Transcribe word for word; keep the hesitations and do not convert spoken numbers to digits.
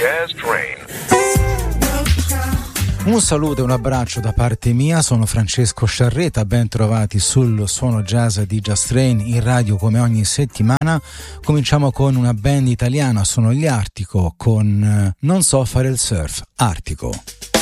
Jazz Train. Un saluto e un abbraccio da parte mia, sono Francesco Sciarreta, ben trovati sul Suono Jazz di Jazz Train in radio come ogni settimana. Cominciamo con una band italiana, sono gli Artico con Non so fare il surf, Artico.